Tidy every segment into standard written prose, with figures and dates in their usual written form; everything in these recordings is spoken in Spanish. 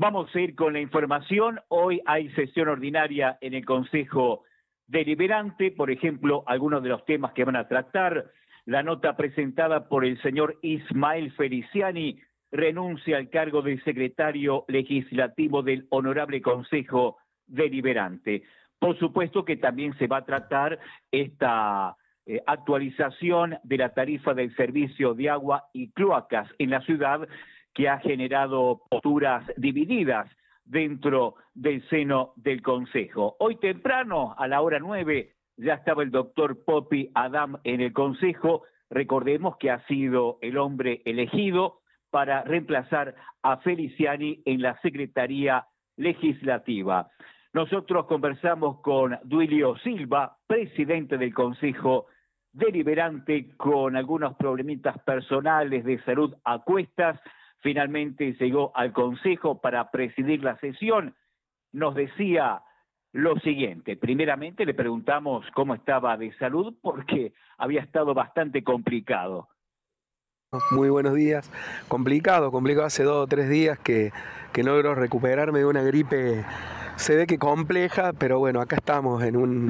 Vamos a ir con la información. Hoy hay sesión ordinaria en el Consejo Deliberante. Por ejemplo, algunos de los temas que van a tratar. La nota presentada por el señor Ismael Feliciani renuncia al cargo de secretario legislativo del Honorable Consejo Deliberante. Por supuesto que también se va a tratar esta actualización de la tarifa del servicio de agua y cloacas en la ciudad, que ha generado posturas divididas dentro del seno del Consejo. Hoy temprano, a la hora 9, ya estaba el doctor Popi Adam en el Consejo. Recordemos que ha sido el hombre elegido para reemplazar a Feliciani en la Secretaría Legislativa. Nosotros conversamos con Duilio Silva, presidente del Consejo Deliberante, con algunos problemitas personales de salud a cuestas. Finalmente llegó al Consejo para presidir la sesión. Nos decía lo siguiente. Primeramente le preguntamos cómo estaba de salud, porque había estado bastante complicado. Muy buenos días. Complicado hace 2 o 3 días que no logro recuperarme de una gripe, se ve que compleja, pero bueno, acá estamos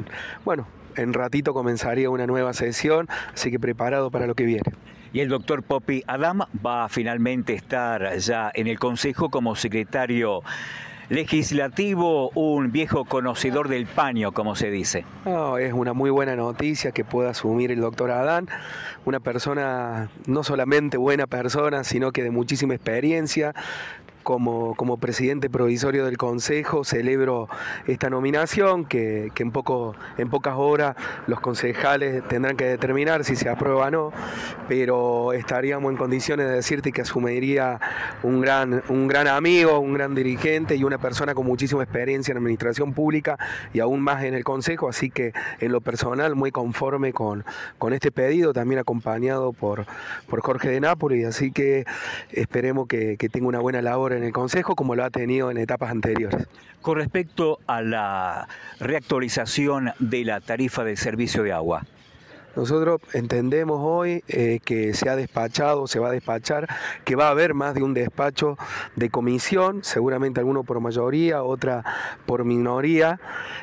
en ratito comenzaría una nueva sesión, así que preparado para lo que viene. Y el doctor Popi Adam va a finalmente estar ya en el Consejo como secretario legislativo, un viejo conocedor del paño, como se dice. No, es una muy buena noticia que pueda asumir el doctor Adán, una persona, no solamente buena persona, sino que de muchísima experiencia. Como presidente provisorio del Consejo celebro esta nominación que en pocas horas los concejales tendrán que determinar si se aprueba o no, pero estaríamos en condiciones de decirte que asumiría un gran amigo, un gran dirigente y una persona con muchísima experiencia en administración pública y aún más en el Consejo, así que en lo personal muy conforme con este pedido, también acompañado por Jorge de Nápoli, así que esperemos que tenga una buena labor en el Consejo como lo ha tenido en etapas anteriores. Con respecto a la reactualización de la tarifa del servicio de agua, nosotros entendemos hoy que se va a despachar, que va a haber más de un despacho de comisión, seguramente alguno por mayoría, otra por minoría.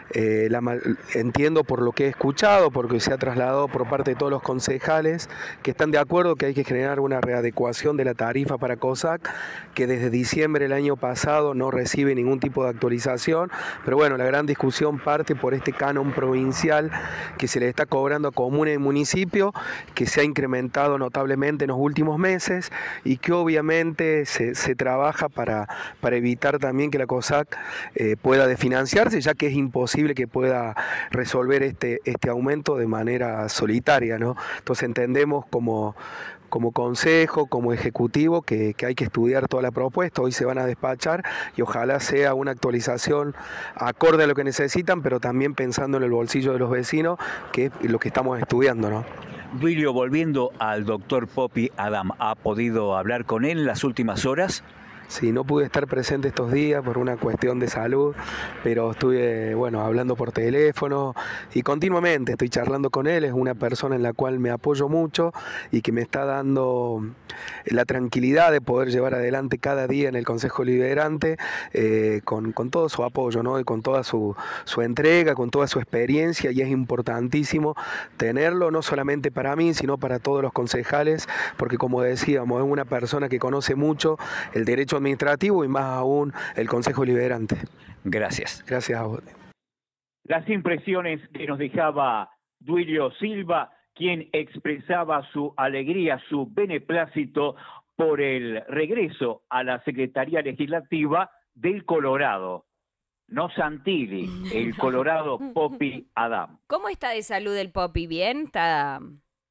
Entiendo por lo que he escuchado, porque se ha trasladado por parte de todos los concejales que están de acuerdo que hay que generar una readecuación de la tarifa para COSAC, que desde diciembre del año pasado no recibe ningún tipo de actualización, pero bueno, la gran discusión parte por este canon provincial que se le está cobrando a comunes municipio, que se ha incrementado notablemente en los últimos meses y que obviamente se trabaja para evitar también que la COSAC pueda desfinanciarse, ya que es imposible que pueda resolver este aumento de manera solitaria, ¿no? Entonces entendemos como consejo, como ejecutivo, que hay que estudiar toda la propuesta. Hoy se van a despachar y ojalá sea una actualización acorde a lo que necesitan, pero también pensando en el bolsillo de los vecinos, que es lo que estamos estudiando, ¿no? Duilio, volviendo al doctor Popi Adam, ¿ha podido hablar con él en las últimas horas? Sí, no pude estar presente estos días por una cuestión de salud, pero estuve, hablando por teléfono y continuamente estoy charlando con él. Es una persona en la cual me apoyo mucho y que me está dando la tranquilidad de poder llevar adelante cada día en el Consejo Deliberante con todo su apoyo, ¿no? Y con toda su entrega, con toda su experiencia, y es importantísimo tenerlo, no solamente para mí, sino para todos los concejales, porque como decíamos, es una persona que conoce mucho el derecho administrativo y más aún el Consejo Deliberante. Gracias. Gracias a vos. Las impresiones que nos dejaba Duilio Silva, quien expresaba su alegría, su beneplácito por el regreso a la Secretaría Legislativa del Colorado. No Santilli, el Colorado Popi Adam. ¿Cómo está de salud el Popi? ¿Bien? ¿Está...?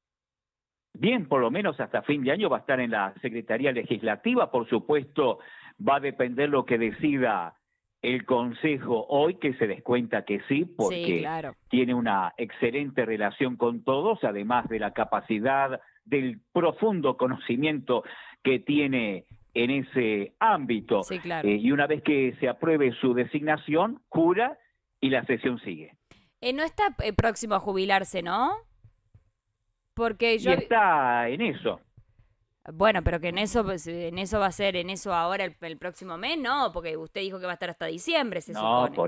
Bien, por lo menos hasta fin de año va a estar en la Secretaría Legislativa. Por supuesto, va a depender lo que decida el Consejo hoy, que se descuenta que sí, porque sí, claro, tiene una excelente relación con todos, además de la capacidad, del profundo conocimiento que tiene en ese ámbito. Sí, claro. Y una vez que se apruebe su designación, jura y la sesión sigue. No está próximo a jubilarse, ¿no? Porque Y está en eso. Bueno, pero que en eso va a ser, en eso ahora el próximo mes, no, porque usted dijo que va a estar hasta diciembre, se No, supone.